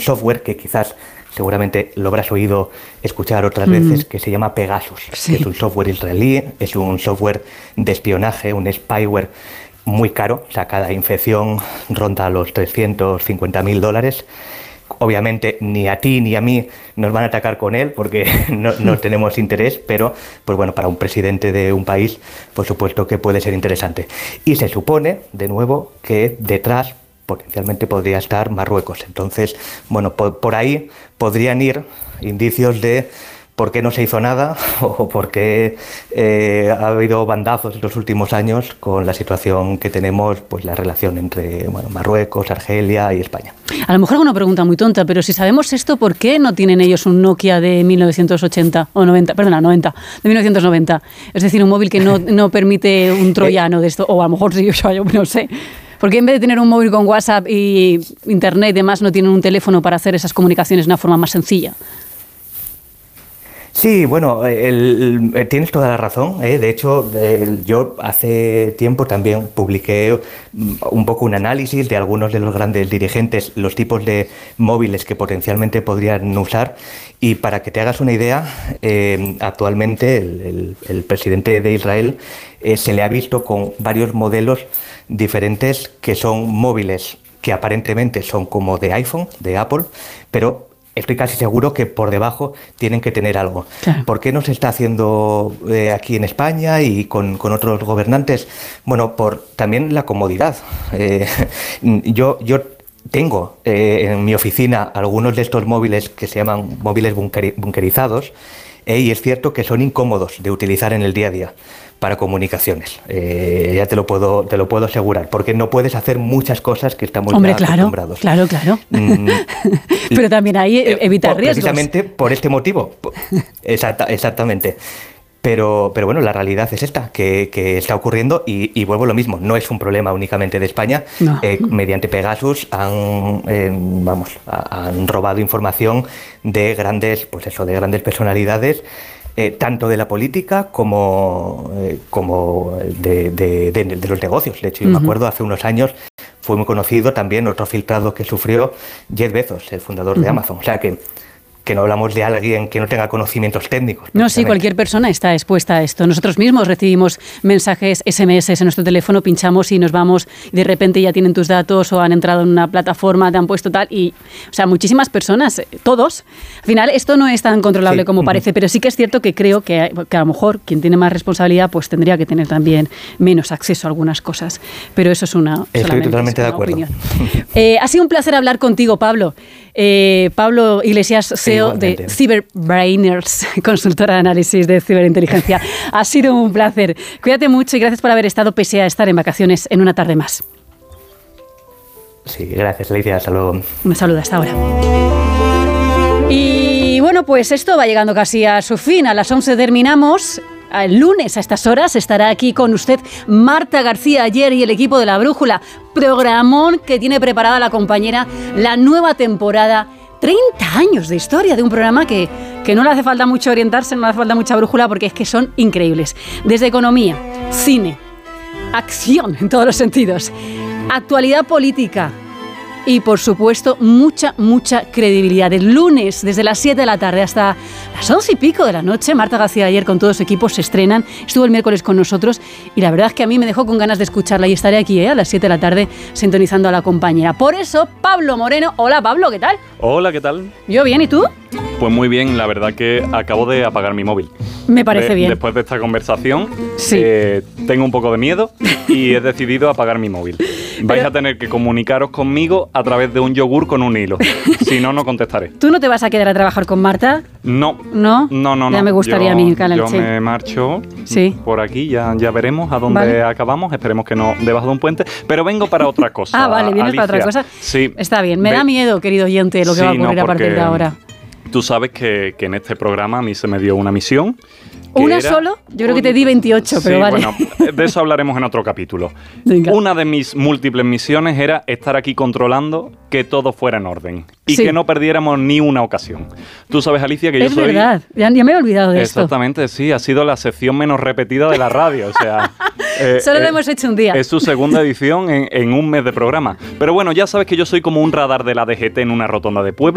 software que quizás seguramente lo habrás oído escuchar otras veces, que se llama Pegasus, que es un software israelí, es un software de espionaje, un spyware muy caro, o sea, cada infección ronda los $350.000. Obviamente ni a ti ni a mí nos van a atacar con él porque no tenemos interés, pero pues bueno, para un presidente de un país, por supuesto que puede ser interesante. Y se supone, de nuevo, que detrás potencialmente podría estar Marruecos. Entonces, bueno, por ahí podrían ir indicios de por qué no se hizo nada o por qué ha habido bandazos en los últimos años con la situación que tenemos, pues la relación entre Marruecos, Argelia y España. A lo mejor es una pregunta muy tonta, pero si sabemos esto, ¿por qué no tienen ellos un Nokia de 1980 o 90, perdona, 90, de 1990? Es decir, un móvil que no permite un troyano de esto, o a lo mejor sí, yo no sé. ¿Por qué en vez de tener un móvil con WhatsApp y Internet y demás no tienen un teléfono para hacer esas comunicaciones de una forma más sencilla? Sí, bueno, tienes toda la razón. De hecho, yo hace tiempo también publiqué un poco un análisis de algunos de los grandes dirigentes, los tipos de móviles que potencialmente podrían usar. Y para que te hagas una idea, actualmente el presidente de Israel se le ha visto con varios modelos diferentes que son móviles que aparentemente son como de iPhone, de Apple, pero estoy casi seguro que por debajo tienen que tener algo. Claro. ¿Por qué no se está haciendo aquí en España y con otros gobernantes? Bueno, por también la comodidad. Yo tengo en mi oficina algunos de estos móviles que se llaman móviles bunkerizados, y es cierto que son incómodos de utilizar en el día a día para comunicaciones. Ya te lo puedo asegurar, porque no puedes hacer muchas cosas que estamos acostumbrados. Claro. Pero también hay evitar riesgos. Precisamente por este motivo. Exactamente. Pero bueno, la realidad es esta, que está ocurriendo y vuelvo a lo mismo, no es un problema únicamente de España. No. Mediante Pegasus han robado información de grandes personalidades, tanto de la política como de los negocios. De hecho, yo me acuerdo, hace unos años fue muy conocido también otro filtrado que sufrió Jeff Bezos, el fundador de Amazon. O sea que no hablamos de alguien que no tenga conocimientos técnicos. No, sí, cualquier persona está expuesta a esto. Nosotros mismos recibimos mensajes, SMS en nuestro teléfono, pinchamos y nos vamos, y de repente ya tienen tus datos o han entrado en una plataforma, te han puesto tal, y, o sea, muchísimas personas, todos. Al final, esto no es tan controlable como parece, pero sí que es cierto que creo que a lo mejor quien tiene más responsabilidad pues tendría que tener también menos acceso a algunas cosas. Pero eso es Estoy totalmente de acuerdo. Ha sido un placer hablar contigo, Pablo. Pablo Iglesias, CEO de Cyberbrainers, consultora de análisis de ciberinteligencia. Ha sido un placer. Cuídate mucho y gracias por haber estado, pese a estar en vacaciones, en una tarde más. Sí, gracias, Alicia. Hasta luego. Un saludo, hasta ahora. Y bueno, pues esto va llegando casi a su fin. A las 11 terminamos. El lunes a estas horas estará aquí con usted Marta García Aller y el equipo de La Brújula. Programón que tiene preparada la compañera, la nueva temporada. 30 años de historia de un programa que no le hace falta mucho orientarse, no le hace falta mucha brújula, porque es que son increíbles. Desde economía, cine, acción en todos los sentidos, actualidad política y, por supuesto, mucha credibilidad. El lunes, desde las 7 de la tarde hasta las 11 y pico de la noche, Marta García Aller con todo su equipo se estrenan. Estuvo el miércoles con nosotros y la verdad es que a mí me dejó con ganas de escucharla y estaré aquí a las 7 de la tarde sintonizando a la compañera. Por eso, Pablo Moreno. Hola, Pablo, ¿qué tal? Hola, ¿qué tal? Yo bien, ¿y tú? Pues muy bien, la verdad que acabo de apagar mi móvil. Me parece bien. Después de esta conversación, sí. Tengo un poco de miedo y he decidido apagar mi móvil. Vais a tener que comunicaros conmigo a través de un yogur con un hilo. Si no, no contestaré. ¿Tú no te vas a quedar a trabajar con Marta? No. ¿No? No. Ya me gustaría a mí, Yo me marcho por aquí, ya veremos a dónde acabamos. Esperemos que no debajo de un puente. Pero vengo para otra cosa. Vale, ¿vienes para otra cosa? Sí. Está bien. Me da miedo, querido oyente, lo que va a ocurrir a partir de ahora. Tú sabes que en este programa a mí se me dio una misión. ¿Una solo? Yo creo que te di 28, pero vale. Bueno, de eso hablaremos en otro capítulo. Venga. Una de mis múltiples misiones era estar aquí controlando que todo fuera en orden y que no perdiéramos ni una ocasión. Tú sabes, Alicia, que yo soy... Es verdad, ya me he olvidado de esto. Exactamente, sí, ha sido la sección menos repetida de la radio, o sea... Solo lo hemos hecho un día. Es su segunda edición en un mes de programa. Pero bueno, ya sabes que yo soy como un radar de la DGT en una rotonda de pueblo.